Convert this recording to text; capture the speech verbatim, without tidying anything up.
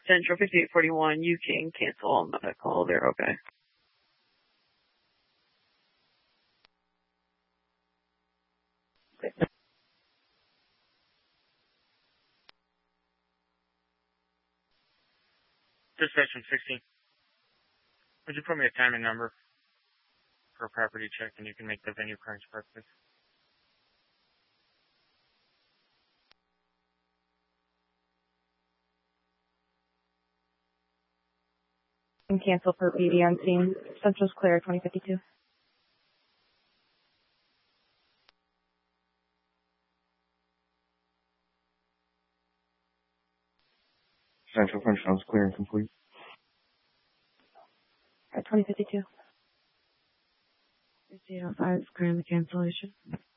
Central fifty-eight forty-one, you can cancel on that call. They're okay. Dispatch from sixteen. Would you put me a time and number for a property check, and you can make the venue current spark, please? And cancel for B D on scene. Central's clear, twenty fifty-two. Central functional is clear and complete. At twenty fifty-two. fifty-eight oh five is clearing the cancellation.